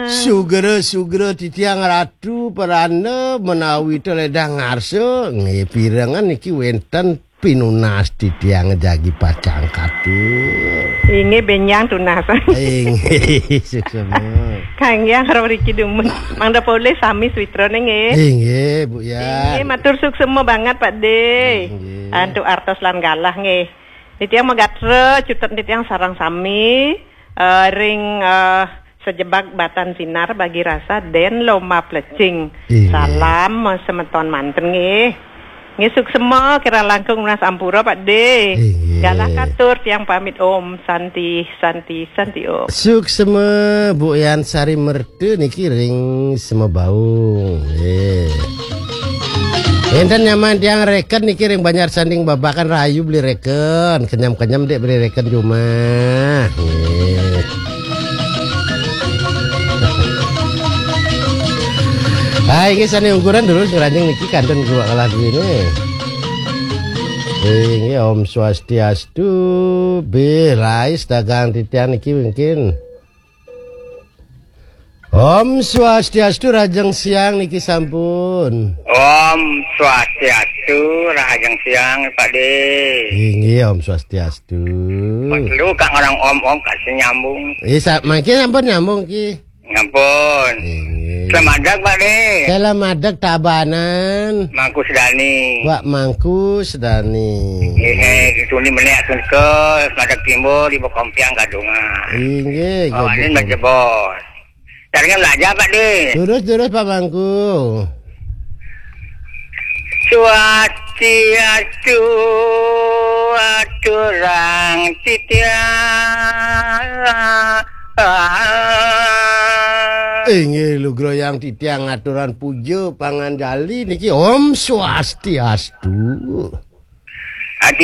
Sugera titiang ratu perana menawi teledang ngarso pirengan niki wenten pinunas titiang jagi pacang katur. Inge benyang tunas. Inge suksema. Kang yang karo riki demen. Mangda pole sami switrone nge. Inge Bu ya. Inge matur suksema banget Pak De. Antu artos lan galah nge. Titiang magatre cutet titiang sarang sami ring sejebak batan sinar bagi rasa den loma plecing. Salam semeton manten nge. Ngisuk semua kira langkung Mas Ampura Pak De. Galah katur tiang pamit Om Santi Om. Suk semua Bu Yan Sari Mertu niki ring semua bau. Enten nyaman tiang reken niki ring banyak sanding babakan rayu beli reken. Kenyam-kenyam dek beli reken cuma. Hai ini sani ukuran dulu seranjang niki kanten gua kalah ini. Ini Om Swastiastu berais dagang titian niki mungkin. Om Swastiastu rajang siang niki sampun. Om Swastiastu rajang siang Pak De. Ini Om Swastiastu. Lu kang orang om kasih nyambung. Iya makin ampun nyambung ki. Ngampun. Selamat Pak De. Selamat tabanan. Mangkus Dani. Wak Mangkus Dani. Gitu ni menek ke Selamat Timur di Bokompiang Gadungan. Inge. Oh ini macam bos. Caranya belajar Pak De. Terus Pak Mangku. Swastiastu aturang titiang. Inge lu groyang titiang aturan pujo pangan jali niki Om Swastiastu.